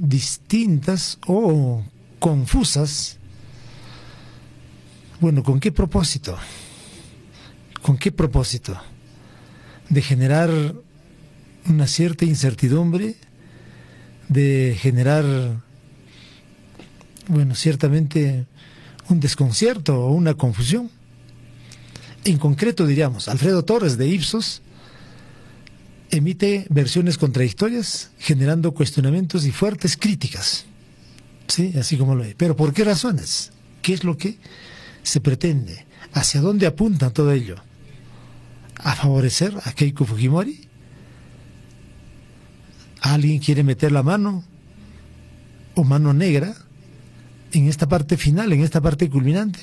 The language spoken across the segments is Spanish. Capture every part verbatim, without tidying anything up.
distintas o confusas. Bueno, ¿con qué propósito? ¿Con qué propósito? De generar una cierta incertidumbre, de generar, bueno, ciertamente un desconcierto o una confusión. En concreto, diríamos, Alfredo Torres de Ipsos emite versiones contradictorias, generando cuestionamientos y fuertes críticas. ¿Sí? Así como lo ve. ¿Pero por qué razones? ¿Qué es lo que se pretende? ¿Hacia dónde apunta todo ello? ¿A favorecer a Keiko Fujimori? ¿Alguien quiere meter la mano o mano negra en esta parte final, en esta parte culminante?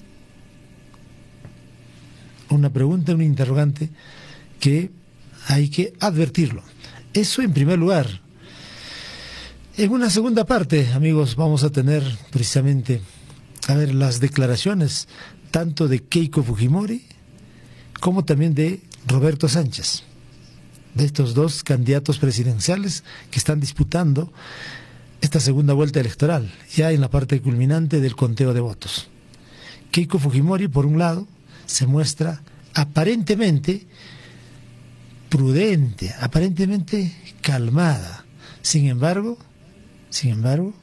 Una pregunta, un interrogante que hay que advertirlo. Eso en primer lugar. En una segunda parte, amigos, vamos a tener precisamente, a ver, las declaraciones tanto de Keiko Fujimori como también de Roberto Sánchez, de estos dos candidatos presidenciales que están disputando esta segunda vuelta electoral, ya en la parte culminante del conteo de votos. Keiko Fujimori, por un lado, se muestra aparentemente prudente, aparentemente calmada. Sin embargo, sin embargo,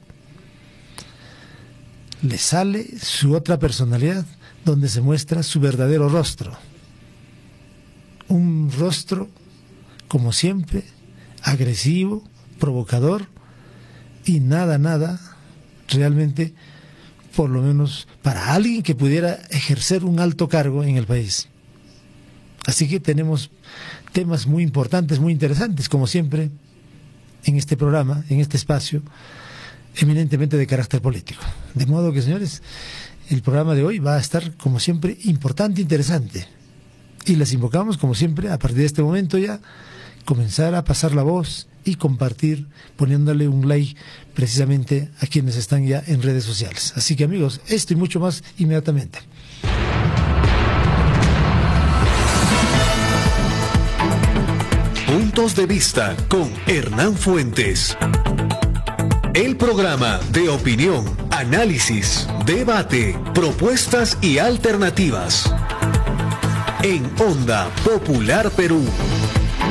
le sale su otra personalidad, donde se muestra su verdadero rostro. Un rostro, como siempre, agresivo, provocador y nada, nada, realmente, por lo menos para alguien que pudiera ejercer un alto cargo en el país. Así que tenemos temas muy importantes, muy interesantes, como siempre, en este programa, en este espacio, eminentemente de carácter político. De modo que, señores, el programa de hoy va a estar, como siempre, importante e interesante. Y les invocamos, como siempre, a partir de este momento ya, comenzar a pasar la voz y compartir, poniéndole un like precisamente a quienes están ya en redes sociales. Así que, amigos, esto y mucho más inmediatamente. Puntos de vista con Hernán Fuentes. El programa de opinión, análisis, debate, propuestas y alternativas. En Onda Popular Perú.